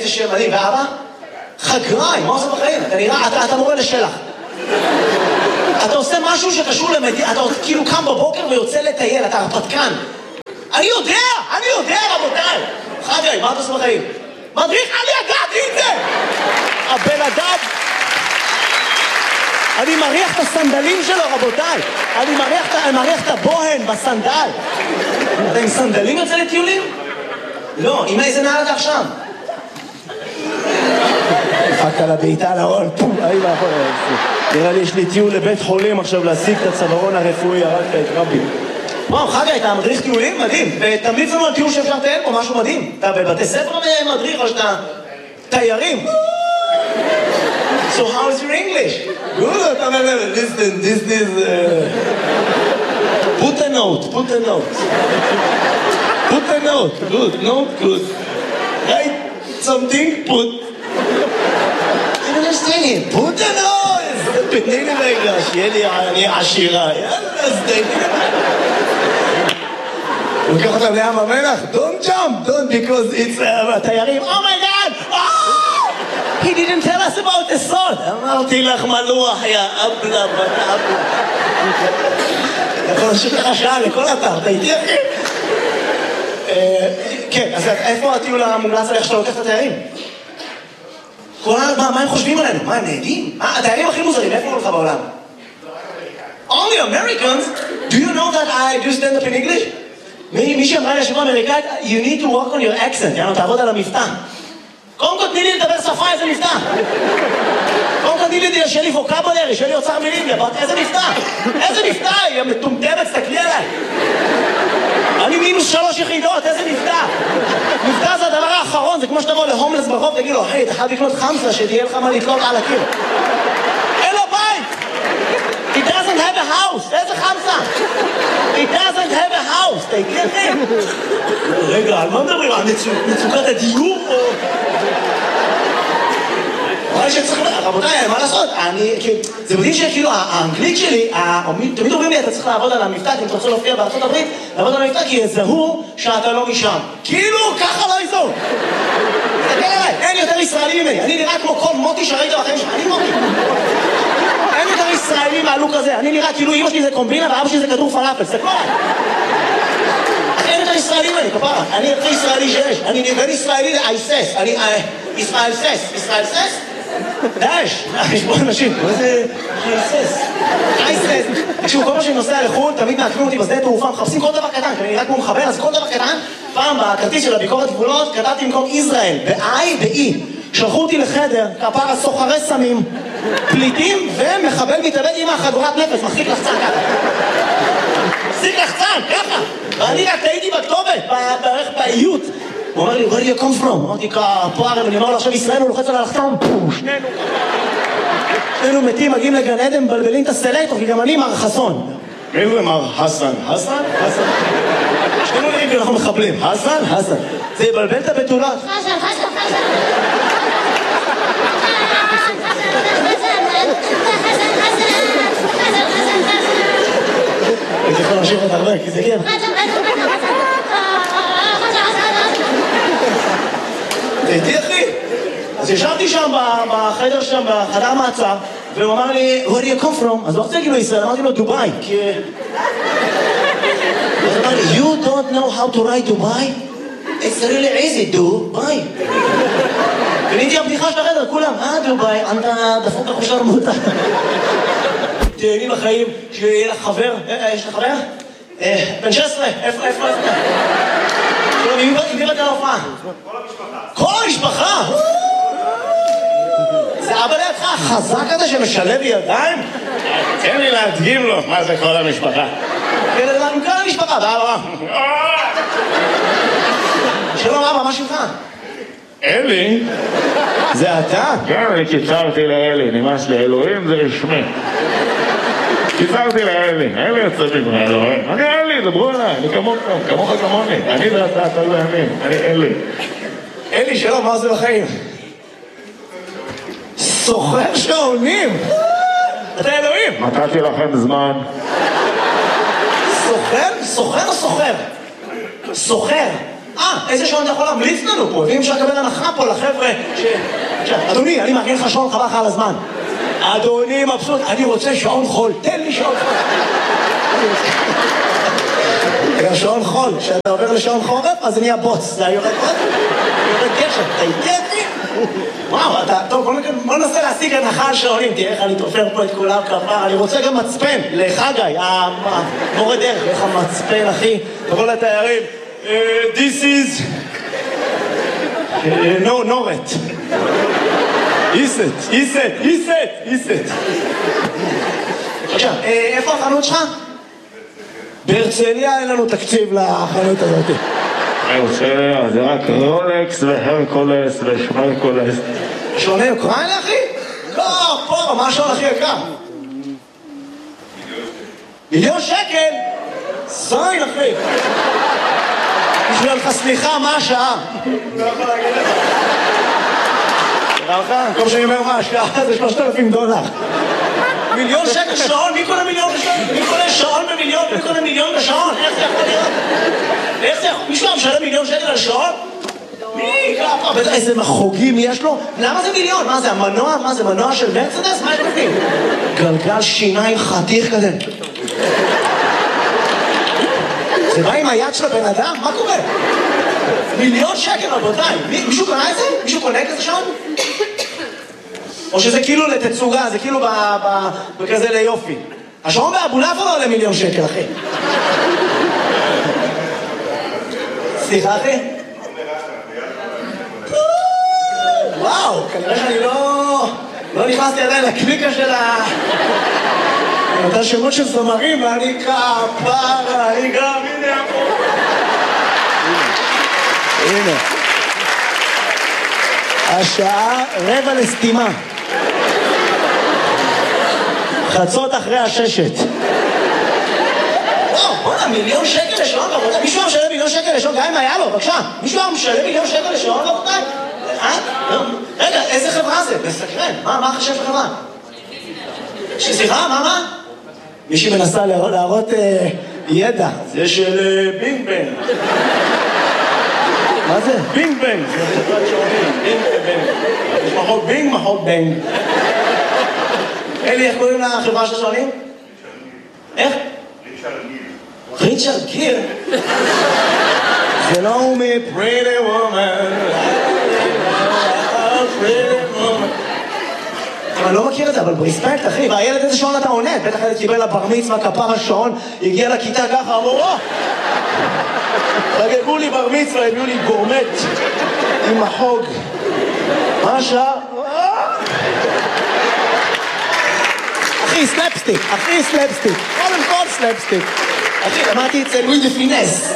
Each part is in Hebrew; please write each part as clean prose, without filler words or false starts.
איזה שם מדהים, ואבא? חגראי, מה עושה בחיים? אתה נראה, אתה מורה לשלח. אתה עושה משהו שקשור למדינה, אתה כאילו קם בבוקר ויוצא לטייל, אתה הרפתקן. אני יודע, רבותיי. חגראי, מה אתה עושה בחיים? מדריך, אני ידעתי את זה! הבן אדם... אני מריח את הסנדלים שלו, רבותיי. אני מריח את הבוהן בסנדל. אתה עם סנדלים יוצא לטיולים? לא, עם איזה נעל אתה עכשיו? דפקת על הבעיטה על ההון, פום, נראה לי יש לי טיול לבית חולים עכשיו להשיג את הצווארון הרפואי, הרגת את רבי. וואו, חגי, אתה מדריך טיולים? מדהים. ותמליץ לנו על טיול שאפשר לטייל פה, משהו מדהים. אתה בבתי ספר מדריך או שאתה תיירים? So how is your English? Good, listen, this is... Put a note. Put a note, good. Write something, put... I don't understand it. Put a note! תתני לי רגע, שיהיה לי אני עשירה. יאללה, הוא לקח אותם לים המלח, don't jump, because it's תיירים. Oh my God! He didn't tell us about the salt. אמרתי לך מלוח, יא אבלה, בת אבלה. יכול להשאיר לך שעה לכל אתר, אתה איתי אחי? כן, אז איפה הטיול המומלץ עליך שאתה לוקח את התיירים? מה הם חושבים עלינו? מה, הם נהדים? התיירים הכי מוזרים, איפה הוא לך בעולם? Only Americans? Do you know that I do stand up in English? מי שאמרה לי השבוע אמריקאית, you need to work on your accent, יאנו, תעבוד על המבטא. קודם כל תני לי לדבר שפה, איזה מבטא. קודם כל תני לי שיהיה לי ווקאבולרי, שיהיה לי אוצר מילים, איזה מבטא. איזה מבטא, היא מטומטמת, תסתכלי עליי. אני מינוס 3 יחידות, איזה מבטא. מבטא זה הדבר האחרון, זה כמו שתבוא להומלס ברחוב, תגיד לו, היי, אתה חייב לקנות חמסה, שתהיה לך מה לתלות על הקיר. אין לו בית. He doesn't have a house. איזה חמסה? He doesn't have a house. תגיד לכם. רגע, על מה מדברים? על מצוקת הדיור או... אולי שצריך... רבותיי, מה לעשות? זה מדהים שכאילו האנגלית שלי, תמיד אומרים לי, אתה צריך לעבוד על המבטא, אם אתה רוצה להופיע בארצות הברית, לעבוד על המבטא, כי יזהו שאתה לא משם. כאילו, ככה לא יזהו. תסתכל עליי, אין יותר ישראלי ממני. אני נראה כמו כל מוטי שראית בחיים שלך. אני מוטי. אין יותר ישראלי מהלוק הזה. אני נראה כאילו אמא שלי זה קומבינה ואבא שלי זה כדור פלאפל. זה כבר. אין יותר ישראלי ממני, כפרה. אני יותר ישראלי שיש. אני בין ישראלי לאייסס. אני ישראל סס. ישראל סס? דאש. יש פה אנשים. מה זה אייסס? אייסס. תקשיבו, כל פעם שאני נוסע לחו"ל, תמיד מעקבים אותי בשדה תעופה, מחפשים כל דבר קטן, כי אני נראה כמו מחבר, אז כל דבר קטן, פעם בכרטיס של הביקורת גבולות, כתבתי במקום ישראל, ב-I ב-E. שלחו אותי לחדר, כפרה סוחרי סמים, פליטים ומחבל מתאבד עם החגורת נפש, מחזיק לחצן ככה. מחזיק לחצן, ככה. ואני רק הייתי בכתובת, בערך באיות. הוא אומר לי, where do you come from? אמרתי, כפרה, ואני אומר לו, עכשיו ישראל הוא לוחץ על הלחתום, שנינו מתים, מגיעים לגן עדן, מבלבלים את הסלקטור, כי גם אני מר חסון. מי זה מר חסן? חסן? חסן. שנינו נראים כי אנחנו מחבלים. חסן? חסן. זה יבלבל את הבתולות. חסן, חסן, חסן. הייתי יכול להמשיך עוד הרבה, כי זה הגיע. תהייתי אחי. אז ישבתי שם בחדר שם, בחדר מעצר, והוא אמר לי, where do you come from? אז לא רוצה להגיד לו ישראל, אמרתי לו דובאי, כי... אז אמר לי, you don't know how to write Dubai? It's really easy, Dubai. קניתי הבדיחה של החדר, כולם, דובאי, אתה דפוק לך שרמוטה. תהייני בחיים, שיהיה לך חבר, יש לך חבר? בן 16, איפה? עם מי באת להופעה? כל המשפחה. כל המשפחה? זה אבא לידך החזק הזה שמשלב ידיים? תן לי להדגים לו מה זה כל המשפחה. עם כל המשפחה, ואבא. שלום אבא, מה שלך? אלי? זה אתה? כן, אני קיצרתי לאלי, נמאס לי, אלוהים זה רשמי. קיצרתי לאלי, אלי יוצא מגמר, אלוהים. אני אלי, דברו עליי, אני כמוך כמוני. אני ואתה, אתה לא ימין, אני אלי. אלי, שלום, מה זה בחיים? סוחר שעונים! אתה אלוהים! נתתי לכם זמן. סוחר? סוחר או סוחר? סוחר. איזה שעון אתה יכול להמליץ לנו פה? ואם אפשר לקבל הנחה פה לחבר'ה אדוני, אני מארגן לך שעון, חבל לך על הזמן. אדוני מבסוט, אני רוצה שעון חול, תן לי שעון חול. שעון חול, כשאתה עובר לשעון חורף, אז זה נהיה בוץ. זה יורד גשם, אתה איתי? וואו, טוב, בוא ננסה להשיג הנחה על שעונים, תראה איך אני תופר פה את כולם כפר, אני רוצה גם מצפן לחגי, המורה דרך, איך המצפן, אחי, תבוא לתיירים, this is, no, נורת. איסט. עכשיו, איפה החנות שלך? בהרצליה אין לנו תקציב לחנות הזאת. בהרצליה זה רק רולקס והרקולס ושמרקולס. שעוני אוקראינה, אחי? לא, פה, מה השעון הכי יקר? מיליון שקל? זין, אחי. בשביל לך סליחה, מה השעה? לא יכול להגיד לך. תראה לך, כל שאני אומר מה השעה זה $3,000. מיליון שקל שעון? מי קונה מיליון בשעון? מי קונה שעון במיליון? מי קונה מיליון בשעון? איך זה יכול להיות? איך זה יכול? מישהו משלם מיליון שקל על שעון? מי? ככה, איזה מחוגים יש לו? למה זה מיליון? מה זה, המנוע? מה זה, מנוע של מרצדס? מה יש בפנים? גלגל שיניים חתיך כזה. זה בא עם היד של הבן אדם? מה קורה? מיליון שקל, רבותיי. מישהו קונה את זה? מישהו קונה כזה שעון? או שזה כאילו לתצוגה, זה כאילו בכזה ליופי. השעון באבולעפיה לא עולה מיליון שקל, אחי. סליחה, אחי? וואו, כנראה שאני לא נכנסתי עדיין לקליקה של אותה שמות של זמרים, ואני כפרה, אני גם, הנה. השעה 5:45. חצות אחרי 6. וואו, בוא'נה, מיליון שקל לשעון, רבותיי. מישהו היה משלם מיליון שקל לשעון, גם אם היה לו, בבקשה. מישהו היה משלם מיליון שקל לשעון, רבותיי? רגע, איזה חברה זה? מסקרן. מה חשב חברה? סליחה, מה? מישהי מנסה להראות ידע. זה של בינג בנג. מה זה? בינג בנג. זה חברת שעונים. בינג בנג. יש מחוק בינג, מחוק בנג. אלי, איך קוראים לחברה של שעונים? איך? ריצ'רד גיר. זה לא הוא מ-Pretty Woman. אני לא מכיר את זה, אבל ברספקט, אחי, והילד איזה שעון אתה עונד? בטח ילד קיבל לבר מצווה, כפר השעון, הגיע לכיתה ככה, אמרו, חגגו לי בר מצווה, הביאו לי גורמט עם החוג. מה השעה? אחי, סלפסטיק, קודם כל סלפסטיק. אחי, למדתי את זה לואי דה פינס.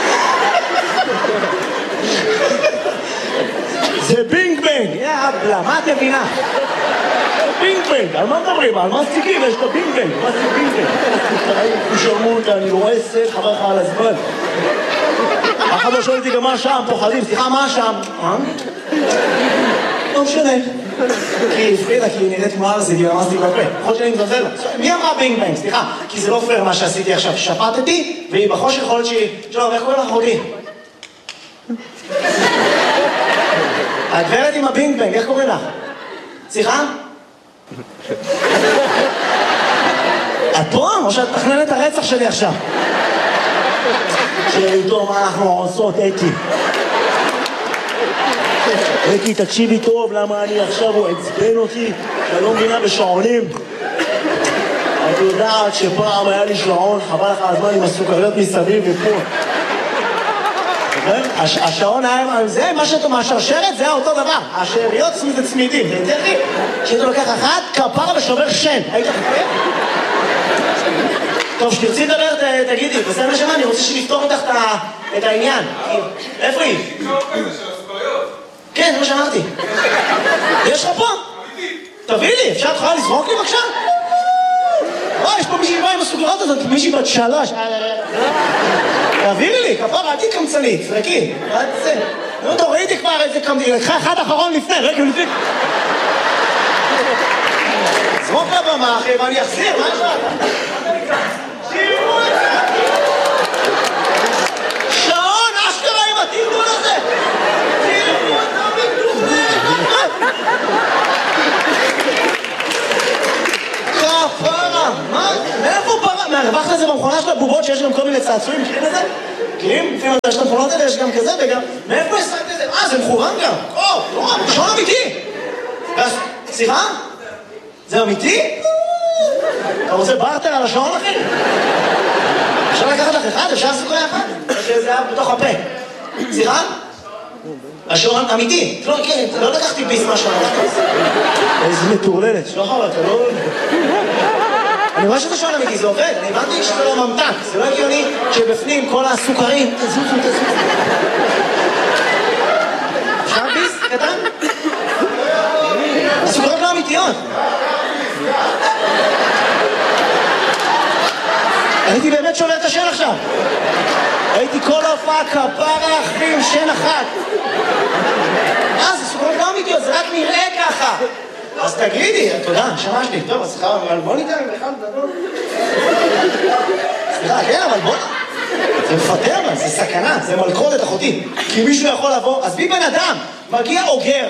זה בינג בנג, יאבלה, מה את מבינה? בינג בנג, על מה מדברים? על מה סטיקים? יש לו בינג בנג, מה זה בינג בנג? תשרמו אותה, אני רואה סט, חבר לך על הזמן. אחד לא שואל אותי גם מה השם, פוחדים, סליחה, מה השם? לא משנה. כי הפרידה, כי היא נראית כמו ארזי, כי אמרתי בפה. יכול שאני מזלזל לה. מי אמרה בינג בנג? סליחה, כי זה לא פייר מה שעשיתי עכשיו. שפטתי, והיא בחושך יכול להיות שהיא... שלום, איך קוראים לך אחותי? הגברת עם הבינג בנג, איך קוראים לך? סליחה? את פה? או שאת תכננת את הרצח שלי עכשיו? שאיתו מה אנחנו עושות, אקי, תקשיבי טוב, למה אני עכשיו הוא עצבן אותי, שאני לא מבינה בשעונים. את יודעת שפעם היה לי שעון, חבל לך הזמן עם הסוכריות מסביב ופה. השעון היה, זה מה שאתה מהשרשרת, זה אותו דבר. השאריות זה צמידים, זה יותר לי. שאתה לוקח אחת, כפרה ושובר שן. היית חפר? טוב, שתרצי לדבר, תגידי, בסדר שמה, אני רוצה שנפתור אותך את העניין. איפה היא? כן, זה מה שאמרתי. יש לך פה? תביא לי, אפשר תוכל לזרוק לי בבקשה? יש פה מישהי באה עם הסוגרות הזאת, מישהי בת 3. תעבירי לי, כפרה, עדי קמצנית, זרקי. נו, טוב, ראיתי כבר איזה קמצנית, לקחה אחד אחרון לפני, רגע לפני. זרוק לבמה, אחי, ואני אחזיר, מה יש לך? שירו את זה! שעון, אשכרה עם התיק לבובות שיש גם כל מיני צעצועים, מכירים את זה? מכירים? לפעמים יש את המכונות האלה, יש גם כזה וגם... מאיפה השחקת את זה? זה מכוון גם. לא, שעון אמיתי. סליחה? זה אמיתי? אתה רוצה ברטר על השעון, אחי? אפשר לקחת לך אחד? אפשר לעשות כל אחד? או שזה היה בתוך הפה. סליחה? השעון אמיתי. לא לקחתי ביס מהשעון. איזה מטורללת. שלא חבל, אתה לא... אני רואה שזה שעון אמיתי, זה עובד. אני הבנתי שזה לא ממתק. זה לא הגיוני שבפנים כל הסוכרים... תזוזו. אפשר ביס קטן? הסוכרות לא אמיתיות. הייתי באמת שובר את השן עכשיו. הייתי כל ההופעה כפרה אחי עם שן אחת. זה סוכרות לא אמיתיות, זה רק נראה ככה. אז תגידי, תודה, שמשתי. טוב, אז בוא ניתן בכלל גדול. סליחה, כן, אבל בוא... זה מפתר, זה סכנה, זה מלכודת אחותי. כי מישהו יכול לבוא, אז בי בן אדם, מגיע אוגר.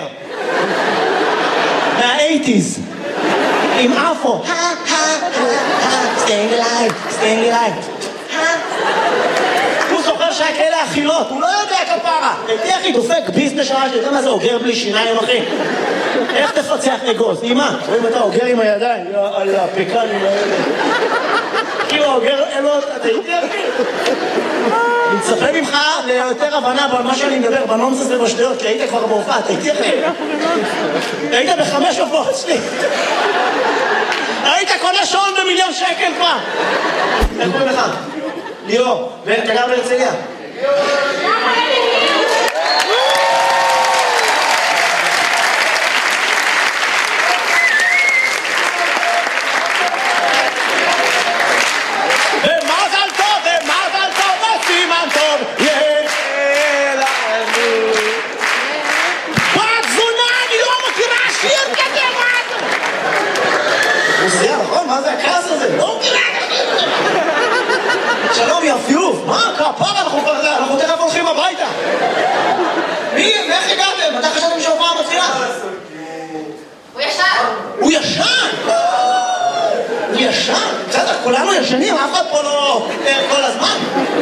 מה-80s. עם אפו. staying alive. הוא זוכר שהיה כאלה אכילות, הוא לא יודע כפרה. הייתי הכי דופק ביס בשעה שאתה יודע מה זה אוגר בלי שיניים, אחי? איך תפצח אגוז? אימא, רואים אתה אוגר עם הידיים, על הפקנים האלה. כאילו אוגר אלות, אתה הייתי הכי. אני מצפה ממך ליותר הבנה במה שאני מדבר, בנומסס ובשטויות, כי היית כבר בהופעה, אתה הייתי הכי. היית ב5 הופעות שלי. היית קונה שעון ב1,000,000 שקל כבר. איך קוראים לך? ליאור, ואתה גר בהרצליה? ומזל טוב, וסימן טוב, יהיה לנו. בת זונה, אני לא מכירה שיר כזה, מה זה? מוזיאה, נכון? מה זה הכעס הזה? לא מכירה כזה. שלום יפיוף, מה? כפרה, אנחנו תכף הולכים הביתה. איך הגעתם? מתי חשבתם שההופעה מתחילה? הוא ישן. הוא ישן? בסדר, כולנו ישנים, אף אחד פה לא כל הזמן.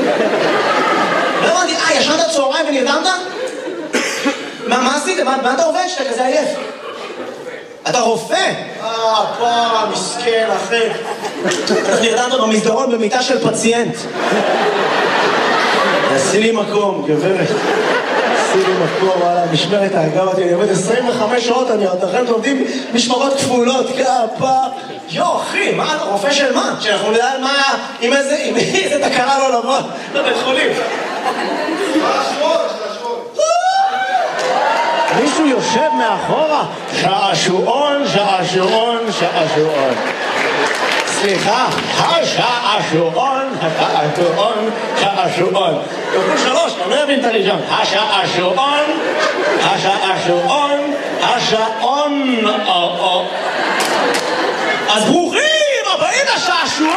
לא הבנתי, ישנת צהריים ונרדמת? מה עשית? מה אתה עובד שאתה כזה עייף? אתה רופא? פרה, מסכן, אחי. אתה נרדמת במסדרון במיטה של פציינט. עשי לי מקום, גברת. עשי לי מקום, וואלה, משמרת ההגעות, אני עובד 25 שעות, אתם עובדים משמרות כפולות, כפה. אחי, מה, אתה רופא של מה? שאנחנו נדע על מה, עם איזה תקרה לא לבוא לבית חולים. מישהו יושב מאחורה, שעשועון. סליחה, השעשועון. כפול 3, אני לא מבין את הראשון. השעון. אז ברוכים הבאים לשעשועון.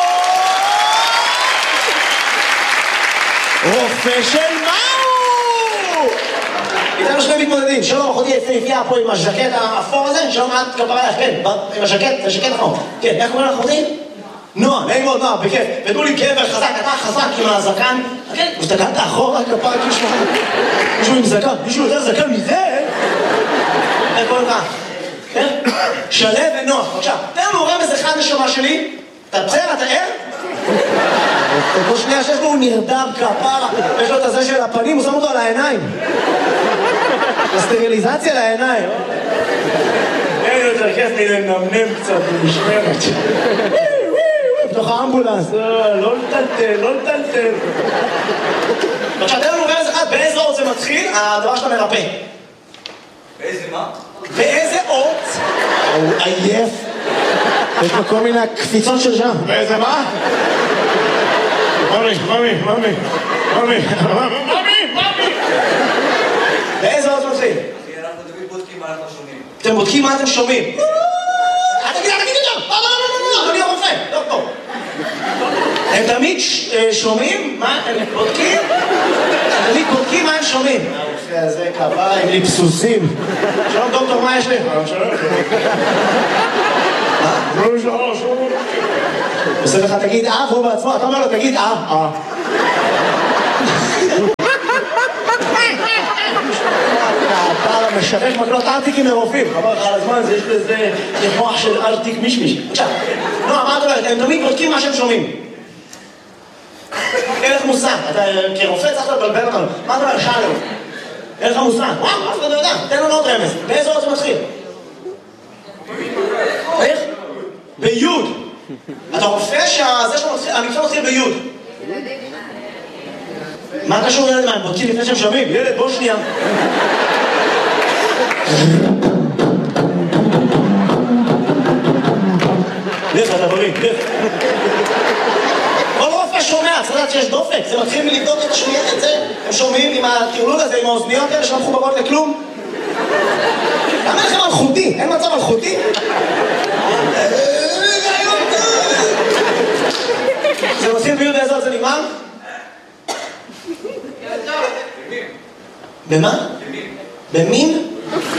רופא של מהו? איתנו שני מתמודדים, שלום, אחותי יפהפייה פה עם הז'קט האפור הזה, שלום את כפרה לך, כן, עם הז'קט נכון. כן, איך קוראים לך אחותי? נועה, נעים מאוד נועה, בכיף. ותנו לי גבר חזק, אתה חזק עם הזקן. כן, הסתכלת אחורה, כפרה, מישהו עם זקן, מישהו יותר זקן מזה? איך קוראים לך? כן? שלב ונועה, בבקשה. תן לנו רמז אחד נשמה שלי, אתה בסדר, אתה ער? כל שנייה שיש לו הוא נרדם כפרה, יש לו את הזה של הפנים, הוא שם אותו על העיניים. הסטריליזציה לעיניים. אין יותר כיף לי לנמנם קצת במשמרת. בתוך האמבולנס, לא לטלטל. עכשיו תן לנו רמז אחד, באיזה אות זה מתחיל, הדבר שאתה מרפא. באיזה מה? באיזה אות? הוא עייף. יש לו כל מיני קפיצות של שם. באיזה מה? ממי. באיזה אות מתחיל? אנחנו תמיד בודקים מה אנחנו שומעים. אתם בודקים מה אתם שומעים. תגיד גם. לא, אדוני הרופא. לא. הם תמיד שומעים מה הם בודקים? הם תמיד בודקים מה הם שומעים. הרופא הזה כפרה עם ליפסוסים. שלום דוקטור, מה יש לי? שלום. עושה לך תגיד והוא בעצמו, אתה אומר לו תגיד אתה משווק מקלות ארטיקים לרופאים, חבל לך על הזמן, יש לזה מוח של ארטיק מישמיש. עכשיו, מה את אומרת? הם תמיד בודקים מה שהם שומעים. אין לך מושג, אתה כרופא צריך לבלבל אותנו. מה אתה אומר? שאלו. אין לך מושג. וואו, אף אחד לא יודע. תן לנו עוד רמז. באיזה עוד זה מתחיל? איך? ביוד. אתה רופא שהמקצוע מתחיל ביוד. מה קשור ילד? מה, הם בודקים לפני שהם שומעים? ילד, בוא שנייה. לך, אתה בריא, לך. כל רופא שומע, צריך לדעת שיש דופק. זה מתחיל מלבדוק את השמיעה, את זה. הם שומעים עם התרלול הזה, עם האוזניות האלה שלא מחוברות לכלום. למה לכם מלכותי? אין מצב מלכותי? זה מתחיל ביוד באיזו זה נגמר? במה? במין?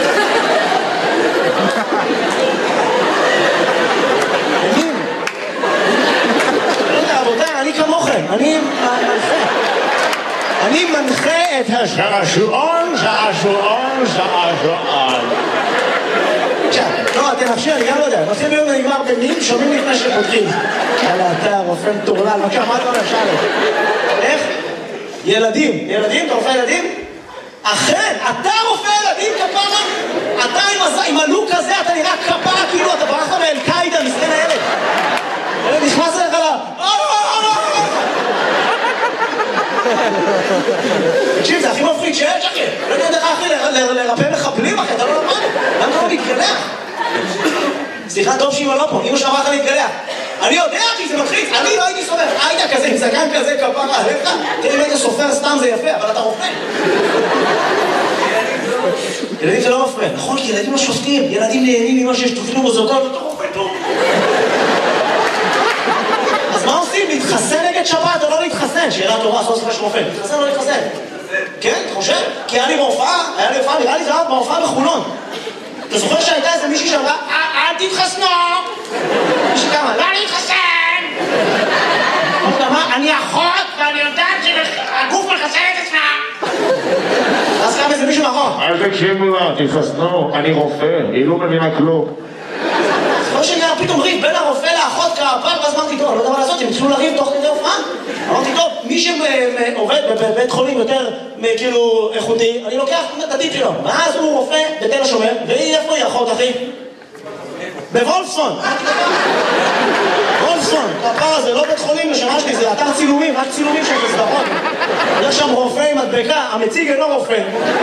במין? רבותיי, אני כמוכם, אני מנחה את השעשועון. לא, תנחשי, אני גם לא יודע. מתחיל ביום ונגמר במין, שומעים לפני שפותחים. יאללה, אתה רופא מטורלל, מה אתה אומר, שאלה? איך? ילדים. ילדים? אתה רופא ילדים? אכן, אתה רופא ילדים, כפרה? אתה עם הלוק הזה, אתה נראה כפרה, כאילו אתה ברחת מאל-קאידה, מסכן הילד. ילד נכנס אליך תקשיב, זה הכי מפחיד שיש, אחי. לא יודע לך, אחי, לרפא מחבלים, אחי, אתה לא למד. למה אתה לא מתגלח? סליחה, טוב שאמא לא פה, אמא שאמרה לך להתגלח. אני יודע, כי זה מלחיץ, אני לא הייתי סופר. היית כזה, עם זקן כזה, כפרה, עליך. תראה, אם היית סופר סתם זה יפה, אבל אתה רופא. ילדים זה לא מפריע. נכון, כי ילדים לא שופטים. ילדים נהנים ממה שיש תוכנו מוזותות, אתה רופא טוב. אז מה עושים? להתחסן נגד שבת או לא להתחסן? שאלה טובה, עשו ספר של רופא. להתחסן או לא להתחסן? כן, אתה חושב? כי היה לי בהופעה, נראה לי זה היה בהופעה בחולון. אתה זוכר שהייתה איזה מישהי שאמרה, אל תתחסנו! מישהי כמה, לא להתחסן! אני אחות ואני יודעת שהגוף מחסן את עצמה! אז קם איזה מישהו נכון. אל תקשיבו לה, תתחסנו, אני רופא, היא לא מבינה כלום. זוכר שנראה פתאום ריב בין הרופא לאחות כפר, ואז אמרתי, טוב, אני לא יודע מה לעשות, הם התחילו לריב תוך כדי הופעה. אמרתי, טוב, מי שעובד בבית חולים יותר כאילו איכותי, אני לוקח את הטיפ שלו. ואז הוא רופא בתל השומר, והיא איפה היא אחות, אחי? בוולפסון. וולפסון, הפר הזה, לא בית חולים לשמה שלי, זה אתר צילומים, רק צילומים של הסדרות. יש שם רופא עם מדבקה, המציג אינו רופא.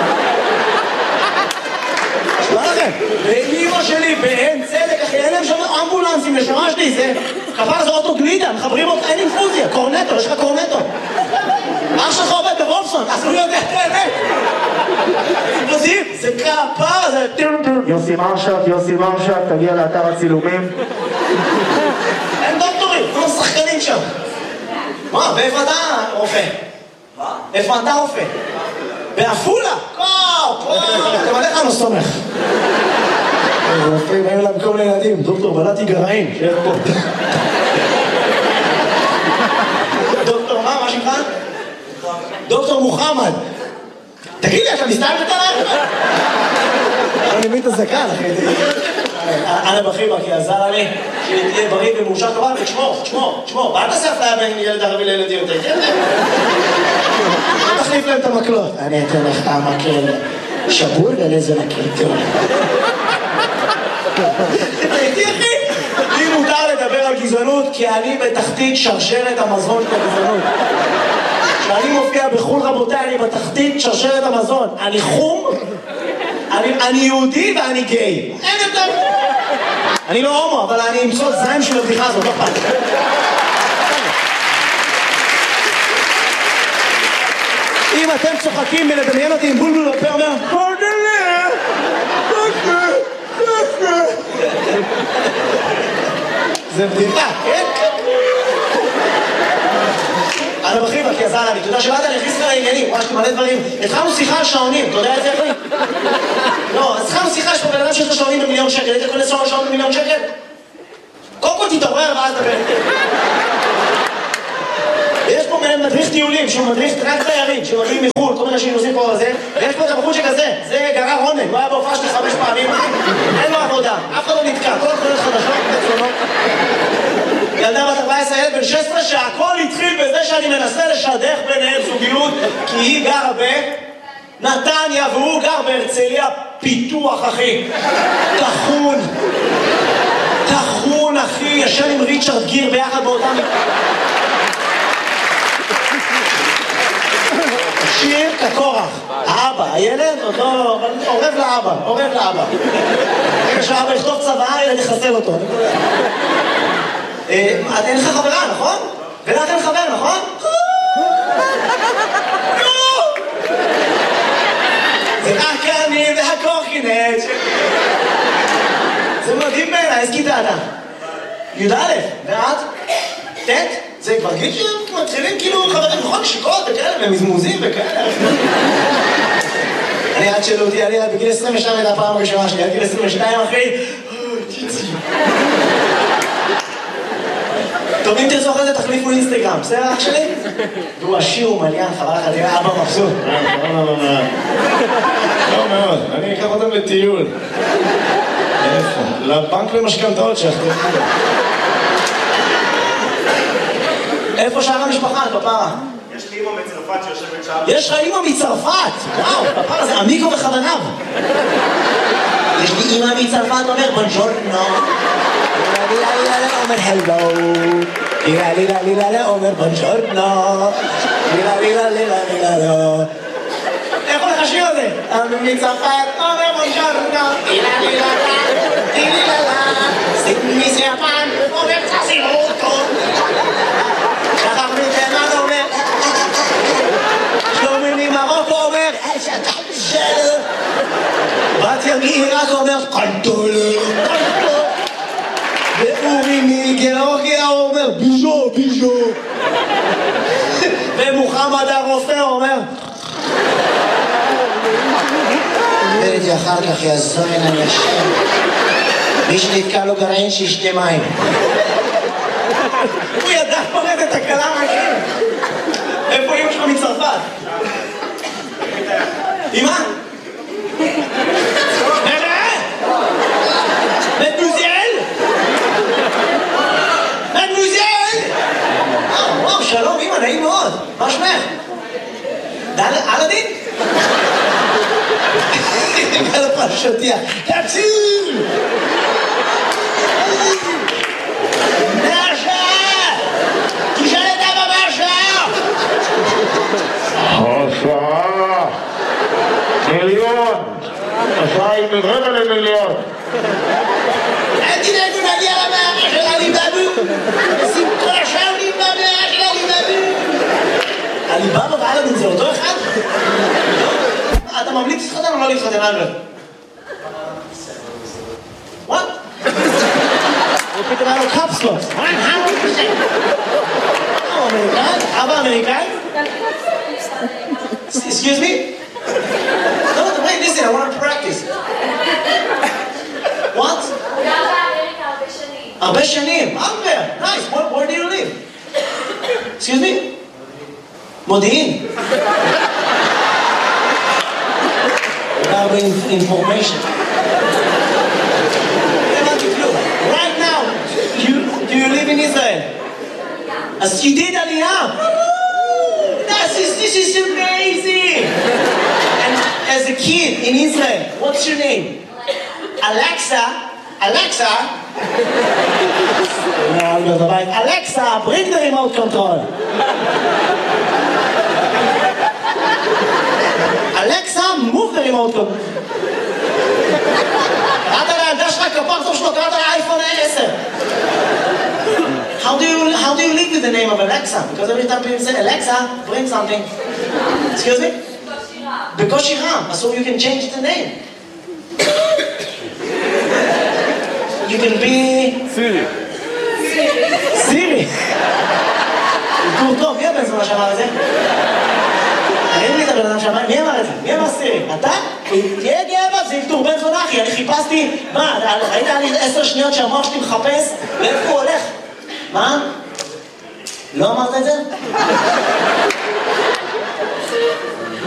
שמה לכם? ואמא שלי באין צדק, אחי, אין להם שם אמבולנסים לשמה שלי, זה כפר זה אוטו גלידה, מחברים אותך, אין אינפוזיה, קורנטו, יש לך קורנטו. אח שלך עובד בוולפסון, אז הוא יודע את האמת. זה כפר, זה... יוסי מרשק, תגיע לאתר הצילומים. אין דוקטורים, כולם שחקנים שם. מה, ואיפה אתה רופא? מה? איפה אתה רופא? בעפולה? גם עליך לא סומך. רופאים, אין להם כל ילדים, דוקטור בלעתי גרעין, שיהיה פה. דוקטור מה שמך? דוקטור מוחמד. תגיד לי, אתה מסתיים בתל אני מבין את הזקן, אחי. אנה בחיבה, כי עזר לי שתהיה בריא ומאושר טובה, ותשמור. ואל תעשה אפליה בין ילד ערבי לילדים יותר, כן? תחליף להם את המקלות. אני אתן לך את המקל שבור ולאיזה מקל טוב. תראי, אחי, לי מותר לדבר על גזענות, כי אני בתחתית שרשרת המזון של הגזענות. כשאני מופיע בחול, רבותיי, אני בתחתית שרשרת המזון. אני חום, אני יהודי ואני גיי. אין יותר. אני לא הומו, אבל אני אמצוא זין של הבדיחה הזאת, לא פעם. אם אתם צוחקים מלדמיין אותי עם בולבול בפה, אומר זה בדיחה, כן? אנה בחיבה, כי עזר לי, אתה יודע שבאת להכניס לך לעניינים, ממש מלא דברים. התחלנו שיחה על שעונים, אתה יודע את זה איך לי? לא, אז התחלנו שיחה, יש פה בן אדם שיש לו שעונים ב1,000,000 שקל, היית קונה שעונים ב1,000,000 שקל? קודם כל תתעורר ואז דבר איתי. יש פה מדריך טיולים, שהוא מדריך רק תיירים, שמגיעים מחו"ל, כל מיני אנשים נוסעים פה וזה, ויש פה את הבחור שכזה, זה גרר רונן, הוא היה בהופעה שלי 5 פעמים, אין לו עבודה, אף אחד לא נתקע, כל התחולות חדשות וצונות. ילדה בת 14, ילד בן 16, שהכל התחיל בזה שאני מנסה לשדך ביניהם זוגיות, כי היא גרה בנתניה והוא גר בהרצליה, פיתוח אחי, תחון אחי, ישן עם ריצ'רד גיר ביחד באותם... שיר כקורח, האבא, הילד עוד לא... עורב לאבא. רגע שהאבא יכתוב צבא, הילד יחסל אותו. אין לך חברה, נכון? ולך אין חבר, נכון? זה רק אני והקורקינט. זה מדהים בעיניי, איזה כיתה אתה? י"א, ואת? ט'? זה כבר גיל שמתחילים כאילו חברים נכון נשיקות וכאלה ומזמוזים וכאלה. אני עד שאלו אותי, אני בגיל 22 הייתה הפעם הראשונה שלי, עד גיל 22 אחי, צ'יצי. טוב, אם תרצו אחרי זה תחליפו אינסטגרם, בסדר אח שלי? הוא עשיר ומליין, חבל לך, תראה אבא מבסוט. לא מאוד, אני אקח אותם לטיול. איפה? לבנק למשכנתאות שאחרי. איפה שאר המשפחה, פפרה? יש לי אמא מצרפת שיושבת שם. יש לך אמא מצרפת! וואו, פפרה זה עמיקו וחבניו. יש לי אמא מצרפת אומר בונג'ורנו. אומר הלו. אומר בונג'ורנו. איך הולך השיר הזה? אמא מצרפת אומר בונג'ורנו. מסיפן אומר צסירותו. שחר מתימן אומר שלומי ממרוקו אומר בת מעיראק אומר קנטול ואורי מגיאורגיה אומר ביז'ו ומוחמד הרופא אומר וראיתי אחר כך יזוין אנשים מי שנתקע לו גרעין שישתה מים הוא ידע פרד את הקלה מהשיר. איפה אמא שלך מצרפת? אמא? מדמוזיאל? וואו, שלום אמא, נעים מאוד. מה שמך? אלאדין? על הפרשותיה. תציל! השעה מיליון, השעה היא רבע למיליון. אל תדאגו נגיע למערה של עליבאבו. שים כל השאר במערה של עליבאבו. עליבאבו ואלאדין זה אותו אחד? אתה ממליץ להתחתן או לא להתחתן אלברט? What? הוא פתאום היה לו קפסלות. 100%. אמריקאי? אבא אמריקאי? Excuse me? No, wait, listen, I want to practice. What? הרבה שנים. Albert, nice. Where do you live? Excuse me? מודיעין. הרבה information. Right now, do you live in Israel? As you did Aliyah. This is amazing! And as a kid in Israel, what's your name? Alexa? No, Alexa, bring the remote control. Alexa, move the remote control. קראת לילדה שלך כפרצוף שלו, קראת לאייפון 10. How do you live with the name of Alexa? Because every time people say Alexa, bring something. Excuse me? בקושי רם. So you can change the name. You can be... סירי. גור טוב, מי הבן זונה שאמר את זה? אין לי את הבן אדם שם? מי אמר את זה? מי אמר סירי? אתה? תהיה גאה, זה אלתור בן זונה, אחי. אני חיפשתי, מה, ראית לי 10 שניות שהמוח שלי מחפש? לאיפה הוא הולך? מה? לא אמרת את זה? מה?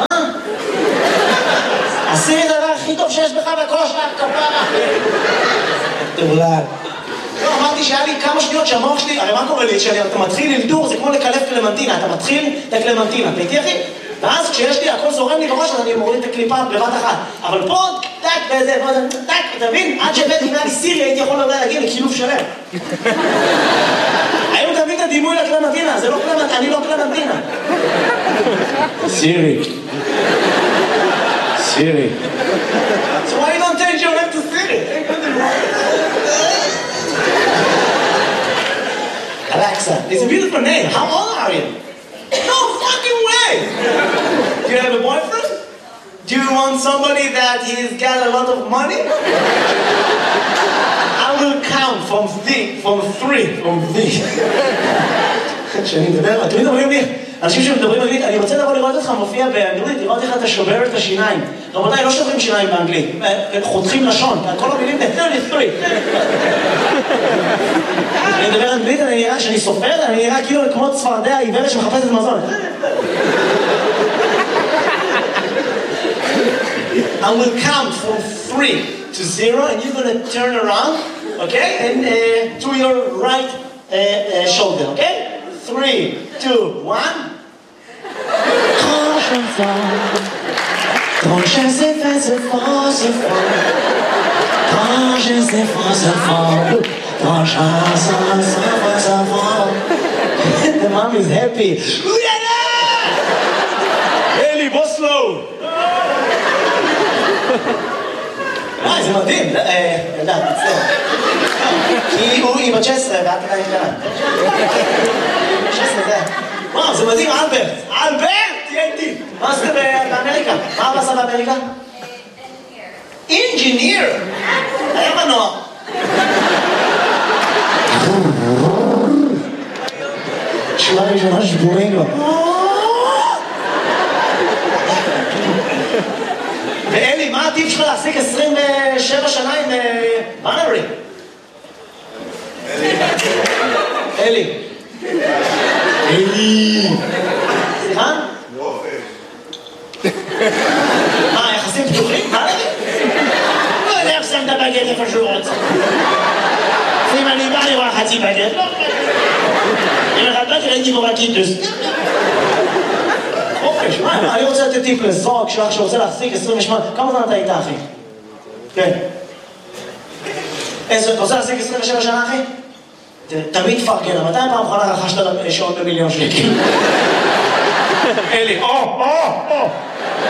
הסירי זה הדבר הכי טוב שיש בך בכל השנה כפרה. תאולל. לא, אמרתי שהיה לי כמה שניות שהמוח שלי, הרי מה קורה לי? כשאתה מתחיל אלתור, זה כמו לקלף קלמנטינה, אתה מתחיל את הקלמנטינה, אתה איתי אחי? ואז כשיש לי, הכל זורם לי בראש, אז אני מוריד את הקליפה בבת אחת. אבל פה, טק, וזה, טק, אתה מבין? עד שהבאתי לי סירי, הייתי יכול להגיע לקילוף שלם. היום תביא את הדימוי לקלמנטינה, זה לא קלמנטינה, אני לא קלמנטינה. סירי. סירי. So why you don't change your name to Siri? Alexa, it's a beautiful name. How old are you? No fucking way! Do you have a boyfriend? Do you want somebody that he's got a lot of money? I will count from three. כשאני מדבר, אתם מדברים לי, אנשים שמדברים אנגלית, אני רוצה לבוא לראות אותך מופיע באנגלית, לראות איך אתה שובר את השיניים. רבותיי, לא שוברים שיניים באנגלית, חותכים לשון, כל המילים ב-33. אני מדבר אנגלית, אני נראה שאני סופר, אני נראה כאילו כמו צפרדע עיוורת שמחפשת מזון. I will count from 3 to 0 and you're going to turn around, okay? And to your right shoulder, okay? 3, 2, 1. Quand je sais faire ce fort, ce fort. Quand je sais faire ce fort. Quand je sais faire ce fort. The mom is happy. Eli, בוא slow. זה מדהים. יודעת, מצטער. כי היא בת 16 ואת עדיין קטנה. 16 זה. וואו, זה מדהים, אלברט. אלברט! תהיה איתי. מה עשית באמריקה? מה עשה באמריקה? אינג'יניר. היה מנוע. שורה ראשונה שבורים לו. ואלי, מה הטיפ שלך להעסיק 27 שנה עם בנרי? אלי. אלי. סליחה? מה, יחסים פתוחים? מה לבי? לא יודע איך שם את הבגט איפה שהוא רוצה. אם אני בא לראה חצי בגט, לא בגט. אם אחד בגט הייתי בו בקיטוס. חופש, מה? אני רוצה לתת טיפ לזוג שלך שרוצה להחזיק 28. כמה זמן אתה איתה, אחי? כן. אתה רוצה להחזיק 27 שנה, אחי? תמיד פרגן, מתי פעם אחרונה רכשת שעון ב1,000,000 שקל? אלי,